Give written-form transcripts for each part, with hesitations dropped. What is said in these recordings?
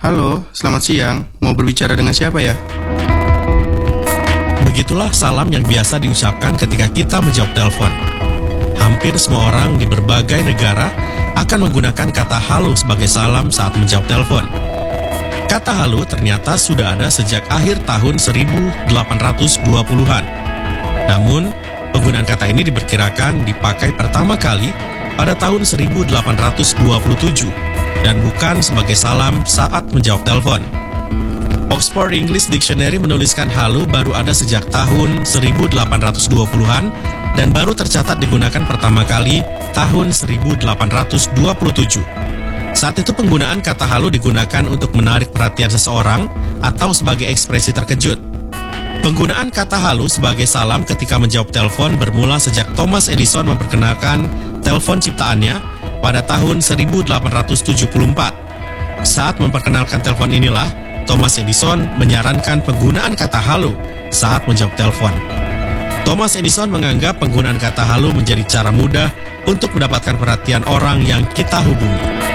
Halo, selamat siang. Mau berbicara dengan siapa ya? Begitulah salam yang biasa diucapkan ketika kita menjawab telepon. Hampir semua orang di berbagai negara akan menggunakan kata halo sebagai salam saat menjawab telepon. Kata halo ternyata sudah ada sejak akhir tahun 1820-an. Namun, penggunaan kata ini diperkirakan dipakai pertama kali pada tahun 1827 dan bukan sebagai salam saat menjawab telepon. Oxford English Dictionary menuliskan halo baru ada sejak tahun 1820-an dan baru tercatat digunakan pertama kali tahun 1827. Saat itu penggunaan kata halo digunakan untuk menarik perhatian seseorang atau sebagai ekspresi terkejut. Penggunaan kata halo sebagai salam ketika menjawab telepon bermula sejak Thomas Edison memperkenalkan telepon ciptaannya pada tahun 1874. Saat memperkenalkan telepon inilah, Thomas Edison menyarankan penggunaan kata halo saat menjawab telepon. Thomas Edison menganggap penggunaan kata halo menjadi cara mudah untuk mendapatkan perhatian orang yang kita hubungi.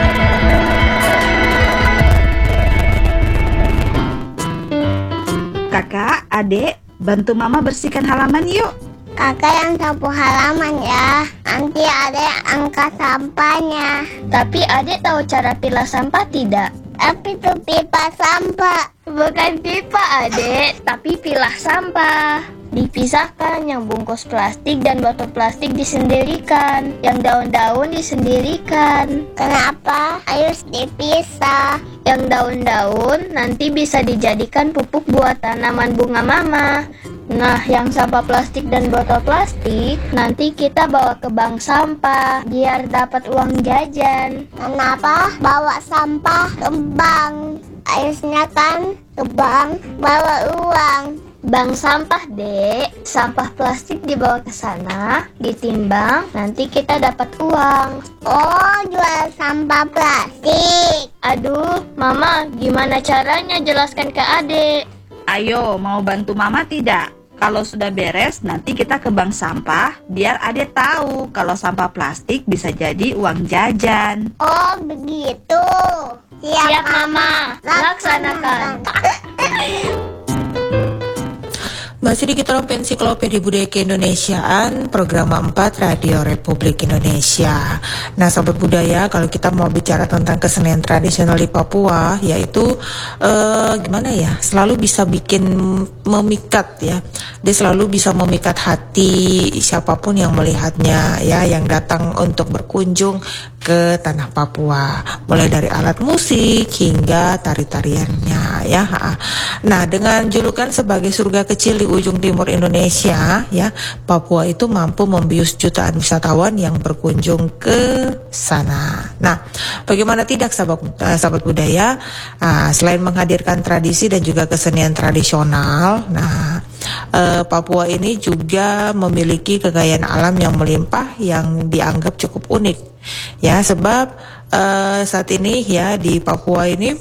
Kakak, adik, bantu mama bersihkan halaman yuk. Kakak yang sapu halaman ya. Nanti adek angkat sampahnya. Tapi adek tahu cara pilah sampah tidak? Tapi itu pipa sampah. Bukan pipa adek, tapi pilah sampah. Dipisahkan, yang bungkus plastik dan botol plastik disendirikan, yang daun-daun disendirikan. Kenapa harus dipisah? Yang daun-daun nanti bisa dijadikan pupuk buat tanaman bunga mama. Nah, yang sampah plastik dan botol plastik nanti kita bawa ke bank sampah biar dapat uang jajan. Kenapa bawa sampah ke bank? Harusnya kan ke bank bawa uang. Bank sampah, Dek. Sampah plastik dibawa ke sana, ditimbang, nanti kita dapat uang. Oh, jual sampah plastik. Aduh, Mama, gimana caranya jelaskan ke adek? Ayo, mau bantu mama tidak? Kalau sudah beres, nanti kita ke bank sampah, biar adek tahu kalau sampah plastik bisa jadi uang jajan. Oh, begitu. Siap, Mama. Laksanakan. Masih di Kitab Ensiklopedia Budaya Keindonesiaan, program 4 Radio Republik Indonesia. Nah, Sobat Budaya, kalau kita mau bicara tentang kesenian tradisional di Papua, yaitu gimana ya, selalu bisa bikin memikat ya. Dia selalu bisa memikat hati siapapun yang melihatnya ya, yang datang untuk berkunjung ke tanah Papua, mulai dari alat musik hingga tari-tariannya ya. Nah, dengan julukan sebagai surga kecil di ujung timur Indonesia ya, Papua itu mampu membius jutaan wisatawan yang berkunjung ke sana. Nah, bagaimana tidak sahabat budaya, selain menghadirkan tradisi dan juga kesenian tradisional, nah Papua ini juga memiliki kekayaan alam yang melimpah yang dianggap cukup unik ya, sebab saat ini ya di Papua ini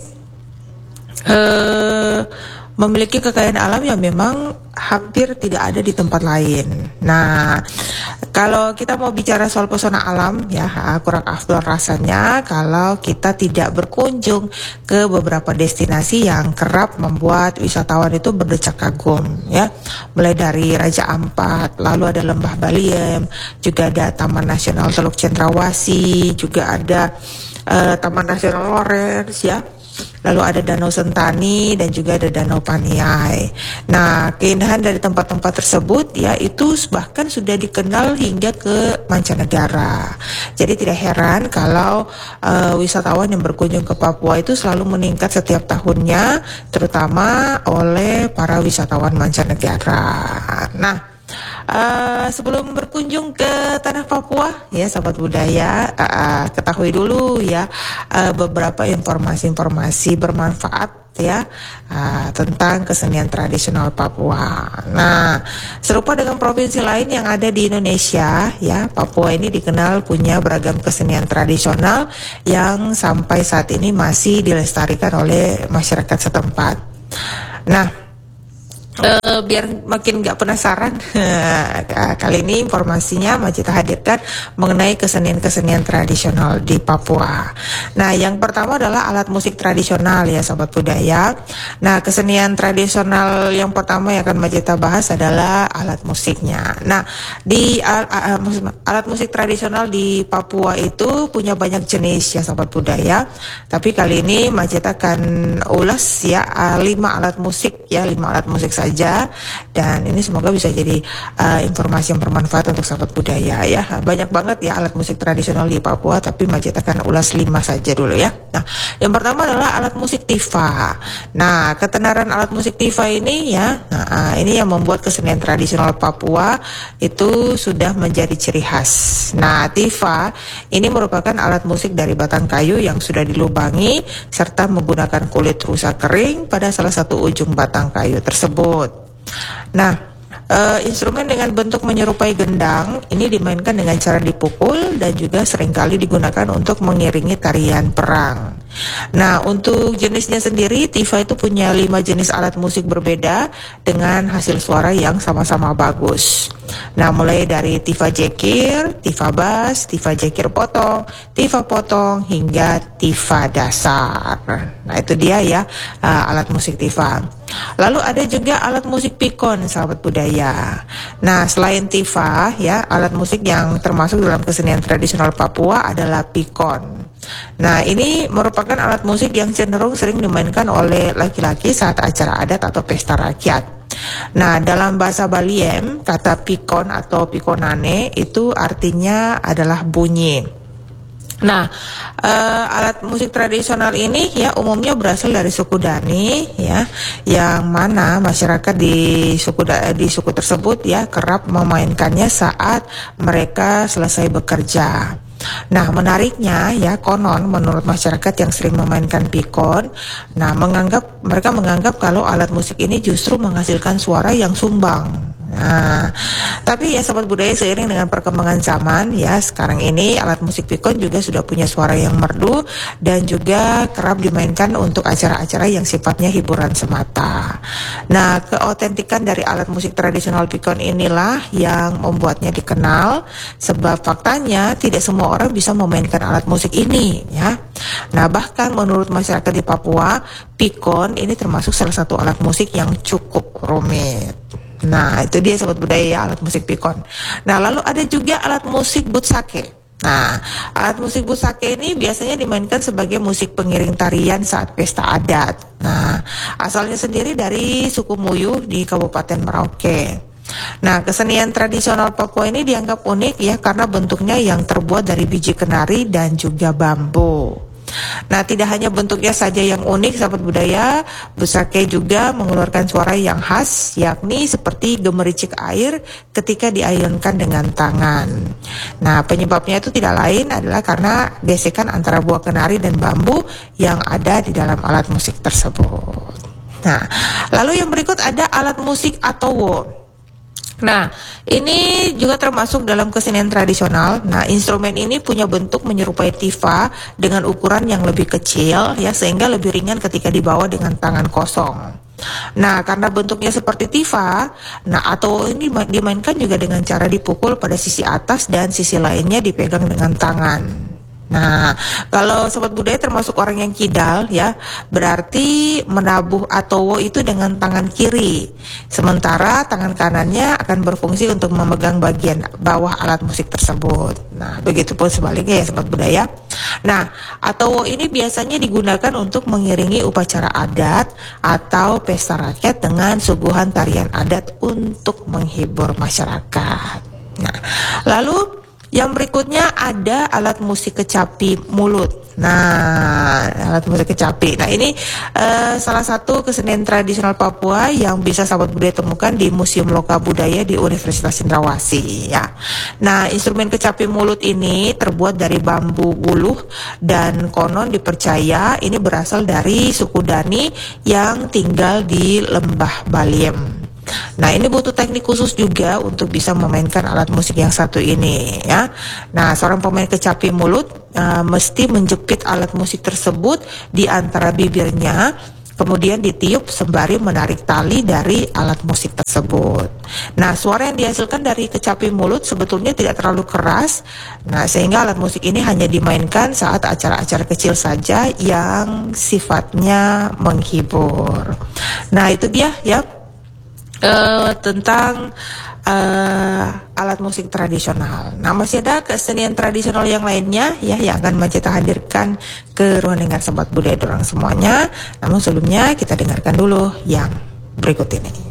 memiliki kekayaan alam yang memang hampir tidak ada di tempat lain. Nah, kalau kita mau bicara soal pesona alam ya, kurang afdol rasanya kalau kita tidak berkunjung ke beberapa destinasi yang kerap membuat wisatawan itu berdecak kagum ya. Mulai dari Raja Ampat, lalu ada Lembah Baliem, juga ada Taman Nasional Teluk Cendrawasih, juga ada Taman Nasional Lawrence ya. Lalu ada Danau Sentani dan juga ada Danau Paniai. Nah, keindahan dari tempat-tempat tersebut ya itu bahkan sudah dikenal hingga ke mancanegara. Jadi tidak heran kalau wisatawan yang berkunjung ke Papua itu selalu meningkat setiap tahunnya, terutama oleh para wisatawan mancanegara. Nah, sebelum berkunjung ke tanah Papua ya sahabat budaya, ketahui dulu ya beberapa informasi bermanfaat ya tentang kesenian tradisional Papua. Nah, serupa dengan provinsi lain yang ada di Indonesia ya, Papua ini dikenal punya beragam kesenian tradisional yang sampai saat ini masih dilestarikan oleh masyarakat setempat. Nah, Biar makin nggak penasaran, kali ini informasinya Majita hadirkan mengenai kesenian-kesenian tradisional di Papua. Nah, yang pertama adalah alat musik tradisional ya Sobat Budaya. Nah, kesenian tradisional yang pertama yang akan Majita bahas adalah alat musiknya. Nah, di alat musik tradisional di Papua itu punya banyak jenis ya Sobat Budaya. Tapi kali ini Majita akan ulas ya 5 alat musik ya, 5 alat musik saja. Dan ini semoga bisa jadi informasi yang bermanfaat untuk sahabat budaya ya. Banyak banget ya alat musik tradisional di Papua, tapi Majid akan ulas 5 saja dulu ya. Nah, yang pertama adalah alat musik tifa. Nah, ketenaran alat musik tifa ini ya, ini yang membuat kesenian tradisional Papua itu sudah menjadi ciri khas. Nah, tifa ini merupakan alat musik dari batang kayu yang sudah dilubangi serta menggunakan kulit rusa kering pada salah satu ujung batang kayu tersebut. Nah, instrumen dengan bentuk menyerupai gendang ini dimainkan dengan cara dipukul dan juga seringkali digunakan untuk mengiringi tarian perang. Nah, untuk jenisnya sendiri, tifa itu punya 5 jenis alat musik berbeda dengan hasil suara yang sama-sama bagus. Nah, mulai dari tifa jekir, tifa bas, tifa jekir potong, hingga tifa dasar. Nah, itu dia ya alat musik tifa. Lalu ada juga alat musik pikon, sahabat budaya. Nah, selain tifa ya, alat musik yang termasuk dalam kesenian tradisional Papua adalah pikon. Nah, ini merupakan alat musik yang cenderung sering dimainkan oleh laki-laki saat acara adat atau pesta rakyat. Nah, dalam bahasa Baliem, kata pikon atau pikonane itu artinya adalah bunyi. Nah, alat musik tradisional ini ya umumnya berasal dari suku Dani ya, yang mana masyarakat di suku tersebut ya kerap memainkannya saat mereka selesai bekerja. Nah, menariknya ya, konon menurut masyarakat yang sering memainkan pikon, mereka menganggap kalau alat musik ini justru menghasilkan suara yang sumbang. Nah, tapi ya sahabat budaya, seiring dengan perkembangan zaman ya, sekarang ini alat musik pikon juga sudah punya suara yang merdu dan juga kerap dimainkan untuk acara-acara yang sifatnya hiburan semata. Nah, keautentikan dari alat musik tradisional pikon inilah yang membuatnya dikenal, sebab faktanya tidak semua orang bisa memainkan alat musik ini ya. Nah, bahkan menurut masyarakat di Papua, pikon ini termasuk salah satu alat musik yang cukup rumit. Nah, itu dia sahabat budaya alat musik pikon. Nah, lalu ada juga alat musik butsake. Nah, alat musik butsake ini biasanya dimainkan sebagai musik pengiring tarian saat pesta adat. Nah, asalnya sendiri dari suku Muyu di Kabupaten Merauke. Nah, kesenian tradisional Papua ini dianggap unik ya karena bentuknya yang terbuat dari biji kenari dan juga bambu. Nah, tidak hanya bentuknya saja yang unik sahabat budaya, butsake juga mengeluarkan suara yang khas, yakni seperti gemericik air ketika diayunkan dengan tangan. Nah, penyebabnya itu tidak lain adalah karena gesekan antara buah kenari dan bambu yang ada di dalam alat musik tersebut. Nah, lalu yang berikut ada alat musik atowo. Nah, ini juga termasuk dalam kesenian tradisional. Nah, instrumen ini punya bentuk menyerupai tifa dengan ukuran yang lebih kecil ya, sehingga lebih ringan ketika dibawa dengan tangan kosong. Nah, karena bentuknya seperti tifa, atau ini dimainkan juga dengan cara dipukul pada sisi atas dan sisi lainnya dipegang dengan tangan. Nah, kalau sobat budaya termasuk orang yang kidal ya, berarti menabuh atowo itu dengan tangan kiri, sementara tangan kanannya akan berfungsi untuk memegang bagian bawah alat musik tersebut. Nah, begitupun sebaliknya ya sobat budaya. Nah, atowo ini biasanya digunakan untuk mengiringi upacara adat atau pesta rakyat dengan suguhan tarian adat untuk menghibur masyarakat. Nah, lalu yang berikutnya ada alat musik kecapi mulut. Nah, alat musik kecapi. Nah, ini salah satu kesenian tradisional Papua yang bisa sahabat budaya temukan di Museum Loka Budaya di Universitas Cendrawasih ya. Nah, instrumen kecapi mulut ini terbuat dari bambu buluh dan konon dipercaya ini berasal dari suku Dani yang tinggal di lembah Baliem. Nah, ini butuh teknik khusus juga untuk bisa memainkan alat musik yang satu ini ya. Nah, seorang pemain kecapi mulut mesti menjepit alat musik tersebut di antara bibirnya, kemudian ditiup sembari menarik tali dari alat musik tersebut. Nah, suara yang dihasilkan dari kecapi mulut sebetulnya tidak terlalu keras. Nah, sehingga alat musik ini hanya dimainkan saat acara-acara kecil saja yang sifatnya menghibur. Nah, itu dia ya tentang alat musik tradisional. Nah, masih ada kesenian tradisional yang lainnya ya yang akan Maceta hadirkan ke ruang dengar Sobat Budaya Dorang semuanya. Namun sebelumnya kita dengarkan dulu yang berikut ini.